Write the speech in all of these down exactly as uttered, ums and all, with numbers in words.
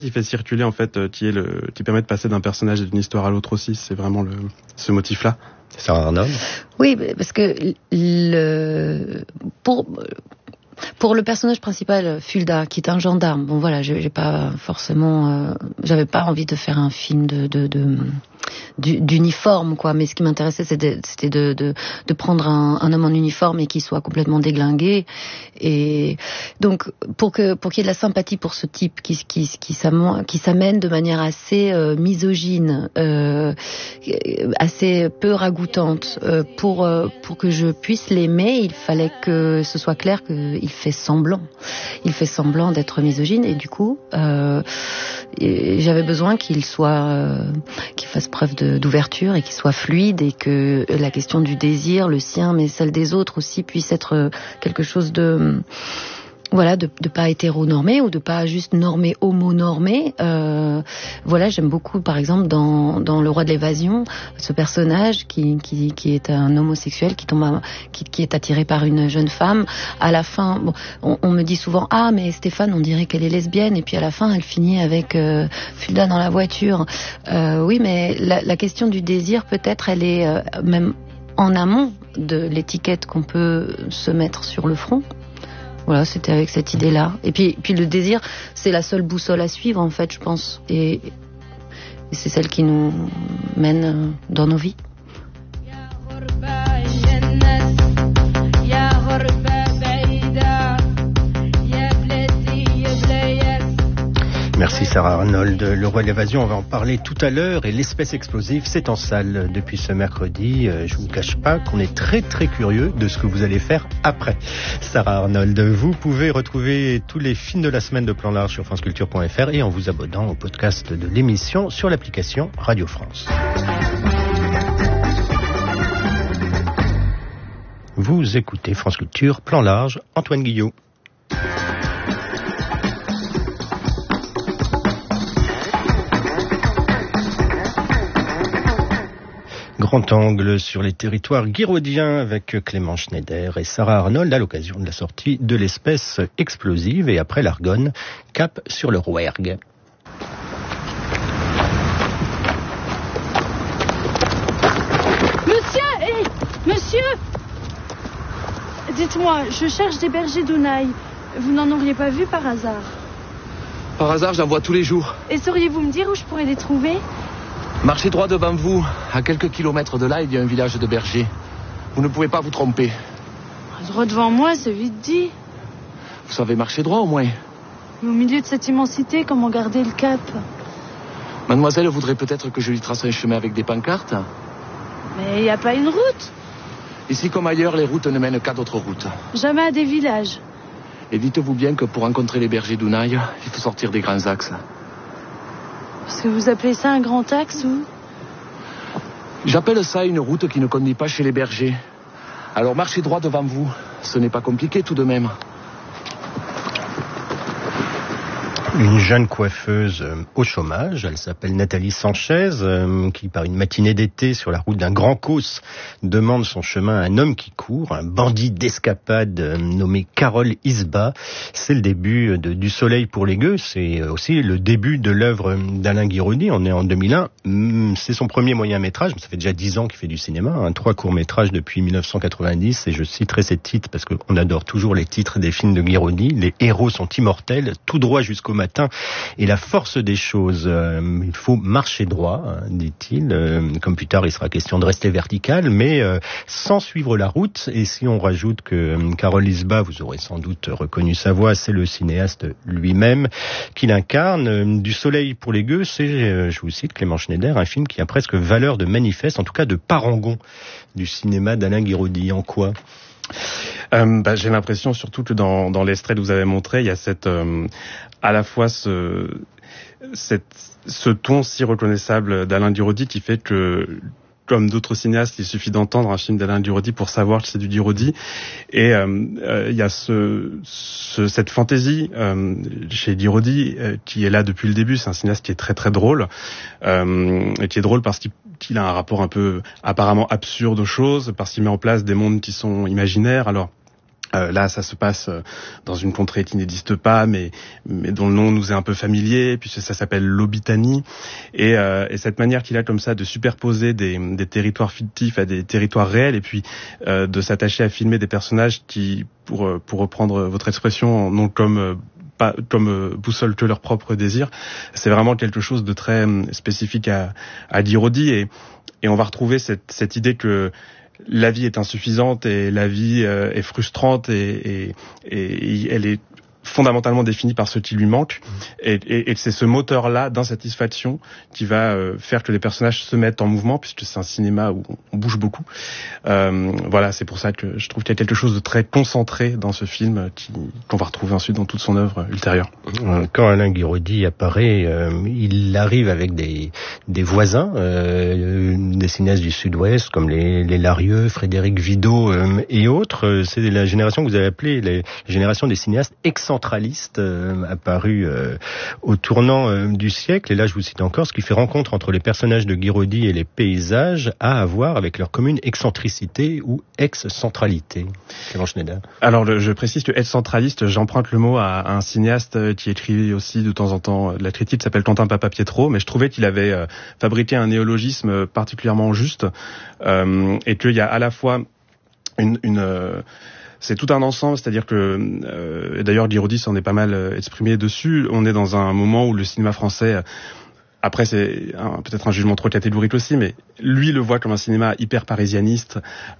qui fait circuler en fait, qui est le, qui permet de passer d'un personnage et d'une histoire à l'autre aussi. C'est vraiment le, ce motif-là. Sarah Arnold. Oui, parce que le, pour, pour le personnage principal, Fulda, qui est un gendarme, bon voilà, j'ai, j'ai pas forcément, euh, j'avais pas envie de faire un film de, de, de d'uniforme, quoi, mais ce qui m'intéressait c'était, c'était de, de, de prendre un, un homme en uniforme et qui soit complètement déglingué, et donc pour que pour qu'il y ait de la sympathie pour ce type qui qui qui s'amène, qui s'amène de manière assez euh, misogyne, euh, assez peu ragoûtante, euh, pour euh, pour que je puisse l'aimer, il fallait que ce soit clair qu'il fait semblant, il fait semblant d'être misogyne, et du coup euh, et j'avais besoin qu'il soit euh, qu'il fasse preuve de, d'ouverture et qu'il soit fluide, et que la question du désir, le sien mais celle des autres aussi, puisse être quelque chose de voilà, de, de pas hétéronormé ou de pas juste normé, homo-normé. Euh, voilà, j'aime beaucoup, par exemple, dans, dans Le Roi de l'évasion, ce personnage qui, qui, qui est un homosexuel qui tombe, à, qui, qui est attiré par une jeune femme. À la fin, bon, on, on me dit souvent, ah, mais Stéphane, on dirait qu'elle est lesbienne, et puis à la fin, elle finit avec euh, Fulda dans la voiture. Euh, oui, mais la, la question du désir, peut-être, elle est euh, même en amont de l'étiquette qu'on peut se mettre sur le front. Voilà, c'était avec cette idée-là. Et puis, puis le désir, c'est la seule boussole à suivre, en fait, je pense. Et, et c'est celle qui nous mène dans nos vies. Merci Sarah Arnold. Le Roi de l'évasion, on va en parler tout à l'heure, et l'espèce explosive, c'est en salle depuis ce mercredi. Je vous cache pas qu'on est très très curieux de ce que vous allez faire après. Sarah Arnold, vous pouvez retrouver tous les films de la semaine de Plan Large sur franceculture point f r et en vous abonnant au podcast de l'émission sur l'application Radio France. Vous écoutez France Culture, Plan Large, Antoine Guillot. Grand angle sur les territoires guiraudiens avec Clément Schneider et Sarah Arnold à l'occasion de la sortie de l'espèce explosive, et après l'Argonne, cap sur le Rouergue. Monsieur, hey, monsieur, dites-moi, je cherche des bergers d'Ounaï. Vous n'en auriez pas vu par hasard? Par hasard, j'en vois tous les jours. Et sauriez-vous me dire où je pourrais les trouver? Marchez droit devant vous. À quelques kilomètres de là, il y a un village de bergers. Vous ne pouvez pas vous tromper. Droit devant moi, c'est vite dit. Vous savez marcher droit au moins. Mais au milieu de cette immensité, comment garder le cap? Mademoiselle voudrait peut-être que je lui trace un chemin avec des pancartes. Mais il n'y a pas une route. Ici comme ailleurs, les routes ne mènent qu'à d'autres routes. Jamais à des villages. Et dites-vous bien que pour rencontrer les bergers d'Ounaï, il faut sortir des grands axes. Est-ce que vous appelez ça un grand axe, ou? J'appelle ça une route qui ne conduit pas chez les bergers. Alors marchez droit devant vous. Ce n'est pas compliqué tout de même. Une jeune coiffeuse euh, au chômage, elle s'appelle Nathalie Sanchez, euh, qui par une matinée d'été sur la route d'un grand causse demande son chemin à un homme qui court, un bandit d'escapade euh, nommé Karol Isba. C'est le début de, du Soleil pour les gueux, c'est aussi le début de l'œuvre d'Alain Guiraudy. On est en deux mille un, c'est son premier moyen métrage, ça fait déjà dix ans qu'il fait du cinéma, hein, trois courts métrages depuis dix-neuf cent quatre-vingt-dix, et je citerai ces titres parce qu'on adore toujours les titres des films de Guiraudy. Les héros sont immortels, tout droit jusqu'au matin, et la force des choses. Euh, il faut marcher droit, hein, dit-il. Euh, comme plus tard, il sera question de rester vertical, mais euh, sans suivre la route. Et si on rajoute que euh, Karol Isba, vous aurez sans doute reconnu sa voix, c'est le cinéaste lui-même qui l'incarne. Euh, du Soleil pour les gueux, c'est, euh, je vous cite Clément Schneider, un film qui a presque valeur de manifeste, en tout cas de parangon du cinéma d'Alain Guiraudy. En quoi ? Euh, bah, j'ai l'impression surtout que dans, dans l'extrait que vous avez montré, il y a cette, euh, à la fois ce, cette, ce ton si reconnaissable d'Alain Guiraudy qui fait que, comme d'autres cinéastes, il suffit d'entendre un film d'Alain Guiraudy pour savoir que c'est du Guiraudy. Et euh, euh, il y a ce, ce, cette fantaisie euh, chez Guiraudy euh, qui est là depuis le début. C'est un cinéaste qui est très très drôle, euh, et qui est drôle parce qu'il qu'il a un rapport un peu apparemment absurde aux choses, parce qu'il met en place des mondes qui sont imaginaires. Alors, Euh, là, ça se passe euh, dans une contrée qui n'existe pas, mais mais dont le nom nous est un peu familier, puisque ça s'appelle l'Occitanie. Et, euh, et cette manière qu'il a comme ça de superposer des, des territoires fictifs à des territoires réels, et puis euh, de s'attacher à filmer des personnages qui, pour pour reprendre votre expression, n'ont comme euh, pas comme euh, boussole que leur propre désir, c'est vraiment quelque chose de très euh, spécifique à à Guiraudy. Et et on va retrouver cette cette idée que la vie est insuffisante et la vie euh, est frustrante et, et, et elle est fondamentalement définie par ce qui lui manque. Et, et, et c'est ce moteur-là d'insatisfaction qui va euh, faire que les personnages se mettent en mouvement, puisque c'est un cinéma où on bouge beaucoup. Euh, voilà, c'est pour ça que je trouve qu'il y a quelque chose de très concentré dans ce film qui, qu'on va retrouver ensuite dans toute son œuvre ultérieure. Quand Alain Guiraudy apparaît, euh, il arrive avec des, des voisins, euh, des cinéastes du Sud-Ouest, comme les, les Larieux, Frédéric Vidot euh, et autres. C'est la génération que vous avez appelée les générations des cinéastes excentralistes, euh, apparus euh, au tournant euh, du siècle. Et là, je vous cite encore, ce qui fait rencontre entre les personnages de Guiraudy et les paysages a à voir avec leur commune excentricité ou ex-centralité. Clément Schneider. Alors, le, je précise que ex-centraliste, j'emprunte le mot à, à un cinéaste qui écrit aussi de temps en temps de la critique, qui s'appelle Quentin Papa-Pietro, mais je trouvais qu'il avait euh, fabriqué un néologisme particulièrement juste, euh, et qu'il y a à la fois une... une euh, c'est tout un ensemble, c'est-à-dire que, euh, d'ailleurs Guiraudy s'en est pas mal euh, exprimé dessus, on est dans un moment où le cinéma français... Euh, Après, c'est un, peut-être un jugement trop catégorique aussi, mais lui le voit comme un cinéma hyper parisianiste,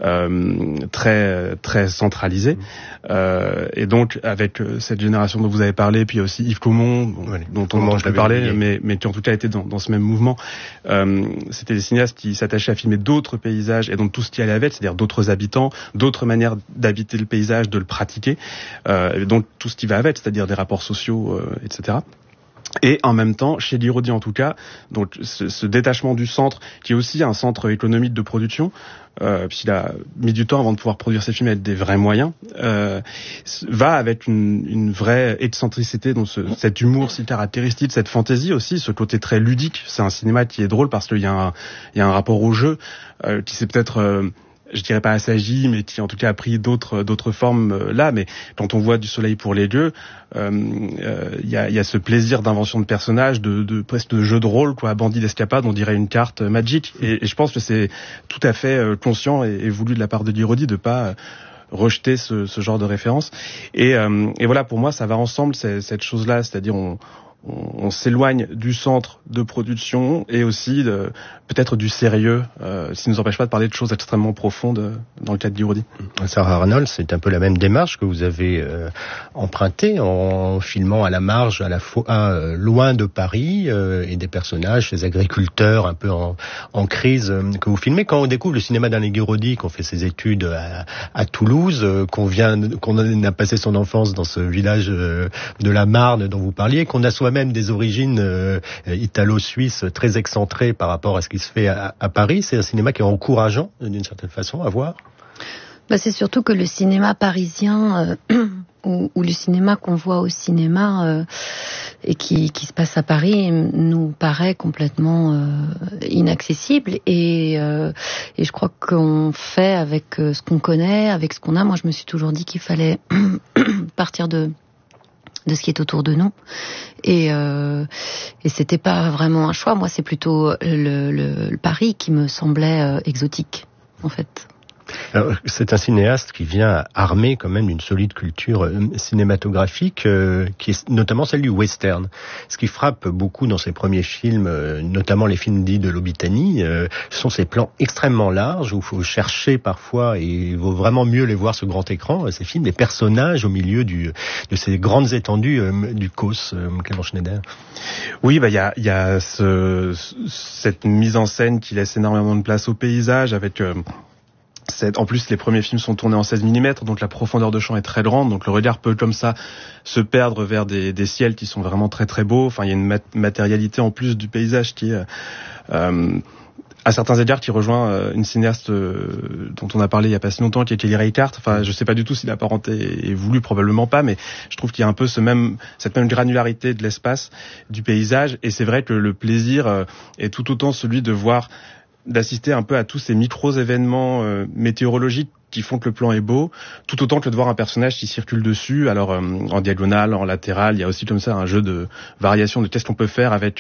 euh, très très centralisé. Euh, et donc, avec cette génération dont vous avez parlé, puis aussi Yves Caumont, bon, ouais, dont on entend parler, mais, mais qui en tout cas était dans, dans ce même mouvement. Euh, c'était des cinéastes qui s'attachaient à filmer d'autres paysages, et donc tout ce qui allait avec, c'est-à-dire d'autres habitants, d'autres manières d'habiter le paysage, de le pratiquer, euh, et donc tout ce qui va avec, c'est-à-dire des rapports sociaux, euh, et cetera. Et en même temps, chez Guiraudy en tout cas, donc ce, ce détachement du centre, qui est aussi un centre économique de production, euh, puisqu'il a mis du temps avant de pouvoir produire ses films avec des vrais moyens, euh, va avec une, une vraie excentricité, donc ce, cet humour si caractéristique, cette fantaisie aussi, ce côté très ludique. C'est un cinéma qui est drôle parce qu'il y a un, il y a un rapport au jeu euh, qui s'est peut-être... Euh, je dirais pas assagi, mais qui en tout cas a pris d'autres d'autres formes euh, là. Mais quand on voit Du soleil pour les dieux, il euh, euh, y, a, y a ce plaisir d'invention de personnages, de, de presque de jeu de rôle, quoi, bandit d'escapade, on dirait une carte euh, Magic. Et, et je pense que c'est tout à fait euh, conscient et, et voulu de la part de Guiraudy de pas euh, rejeter ce, ce genre de référence. Et, euh, et voilà, pour moi, ça va ensemble cette chose-là, c'est-à-dire on on, on s'éloigne du centre de production et aussi de, peut-être du sérieux, euh, ce qui ne nous empêche pas de parler de choses extrêmement profondes dans le cas de Guiraudy. Sarah Arnold, c'est un peu la même démarche que vous avez euh, empruntée en filmant à la marge, à la fois euh, loin de Paris, euh, et des personnages, ces agriculteurs un peu en, en crise euh, que vous filmez. Quand on découvre le cinéma d'Alain Guiraudy, qu'on fait ses études à, à Toulouse, euh, qu'on vient, qu'on a passé son enfance dans ce village euh, de la Marne dont vous parliez, qu'on a soi même des origines euh, italo-suisses très excentrées par rapport à ce qui se fait à, à Paris. C'est un cinéma qui est encourageant, d'une certaine façon, à voir. Bah, c'est surtout que le cinéma parisien, euh, ou, ou le cinéma qu'on voit au cinéma euh, et qui, qui se passe à Paris, nous paraît complètement euh, inaccessible. Et, euh, et je crois qu'on fait avec ce qu'on connaît, avec ce qu'on a. Moi, je me suis toujours dit qu'il fallait partir de... de ce qui est autour de nous, et euh, et c'était pas vraiment un choix. Moi, c'est plutôt le, le, le Paris qui me semblait euh, exotique, en fait. Alors, c'est un cinéaste qui vient armé quand même d'une solide culture euh, cinématographique, euh, qui est notamment celle du western. Ce qui frappe beaucoup dans ses premiers films, euh, notamment les films dits de l'Occitanie, euh, sont ces plans extrêmement larges où il faut chercher parfois, et il vaut vraiment mieux les voir sur grand écran, ces films, des personnages au milieu du, de ces grandes étendues euh, du Causse, euh, Clément Schneider. Oui, bah il y a, y a ce, cette mise en scène qui laisse énormément de place au paysage avec... Euh, En plus, les premiers films sont tournés en seize millimètres, donc la profondeur de champ est très grande, donc le regard peut comme ça se perdre vers des, des ciels qui sont vraiment très très beaux. Enfin, il y a une mat- matérialité en plus du paysage qui est, euh, à certains égards, qui rejoint euh, une cinéaste euh, dont on a parlé il y a pas si longtemps, qui est Kelly Reichardt. Enfin, je sais pas du tout si la parenté est voulue, probablement pas, mais je trouve qu'il y a un peu ce même, cette même granularité de l'espace, du paysage, et c'est vrai que le plaisir euh, est tout autant celui de voir, d'assister un peu à tous ces micro-événements euh, météorologiques qui font que le plan est beau, tout autant que de voir un personnage qui circule dessus. Alors euh, en diagonale, en latéral, il y a aussi comme ça un jeu de variation de qu'est-ce qu'on peut faire avec